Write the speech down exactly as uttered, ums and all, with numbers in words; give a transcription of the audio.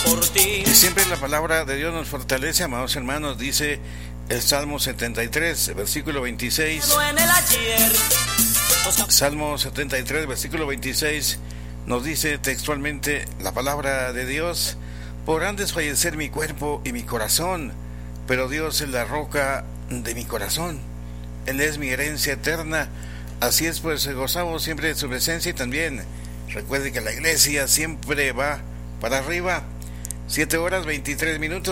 por ti. Y siempre la palabra de Dios nos fortalece, amados hermanos, dice el Salmo setenta y tres, versículo veintiséis. En el ayer. Salmo setenta y tres, versículo veintiséis, nos dice textualmente la palabra de Dios: podrán desfallecer mi cuerpo y mi corazón, pero Dios es la roca de mi corazón. Él es mi herencia eterna. Así es, pues gozamos siempre de su presencia. Y también recuerde que la iglesia siempre va para arriba. Siete horas veintitrés minutos.